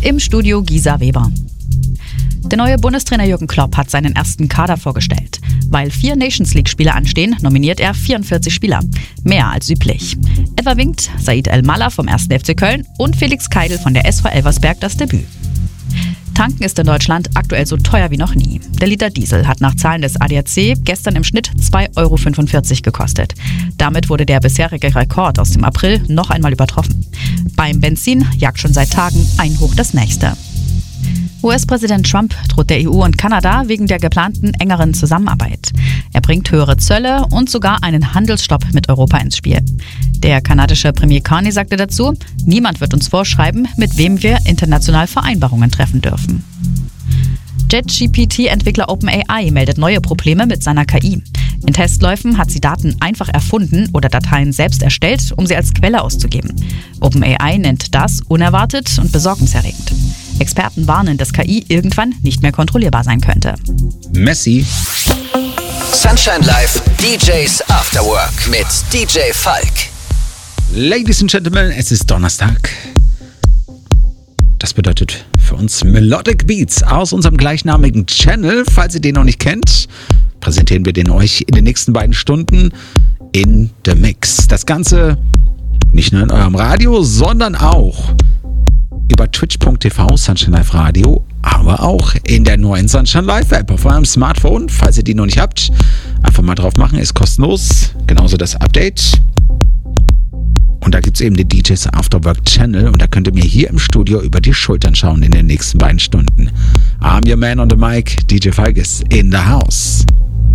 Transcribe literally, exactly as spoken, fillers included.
im Studio Gisa Weber. Der neue Bundestrainer Jürgen Klopp hat seinen ersten Kader vorgestellt. Weil vier Nations-League-Spiele anstehen, nominiert er vierundvierzig Spieler. Mehr als üblich. Etwa winkt Said El-Mallah vom ersten F C Köln und Felix Keidel von der S V Elversberg das Debüt. Tanken ist in Deutschland aktuell so teuer wie noch nie. Der Liter Diesel hat nach Zahlen des A D A C gestern im Schnitt zwei Euro fünfundvierzig gekostet. Damit wurde der bisherige Rekord aus dem April noch einmal übertroffen. Beim Benzin jagt schon seit Tagen ein Hoch das nächste. U S-Präsident Trump droht der E U und Kanada wegen der geplanten engeren Zusammenarbeit. Er bringt höhere Zölle und sogar einen Handelsstopp mit Europa ins Spiel. Der kanadische Premier Carney sagte dazu, niemand wird uns vorschreiben, mit wem wir international Vereinbarungen treffen dürfen. JetGPT-Entwickler OpenAI meldet neue Probleme mit seiner K I. In Testläufen hat sie Daten einfach erfunden oder Dateien selbst erstellt, um sie als Quelle auszugeben. OpenAI nennt das unerwartet und besorgniserregend. Experten warnen, dass K I irgendwann nicht mehr kontrollierbar sein könnte. Messi. Sunshine Live D Js After Work mit D J Falk. Ladies and Gentlemen, es ist Donnerstag. Das bedeutet für uns Melodic Beats aus unserem gleichnamigen Channel. Falls ihr den noch nicht kennt, präsentieren wir den euch in den nächsten beiden Stunden in The Mix. Das Ganze nicht nur in eurem Radio, sondern auch über twitch punkt t v Sunshine Live Radio, aber auch in der neuen Sunshine Live App auf eurem Smartphone. Falls ihr die noch nicht habt, einfach mal drauf machen, ist kostenlos. Genauso das Update. Und da gibt es eben den D Js Afterwork Channel und da könnt ihr mir hier im Studio über die Schultern schauen in den nächsten beiden Stunden. I'm your man on the mic, D J Falk is in the house.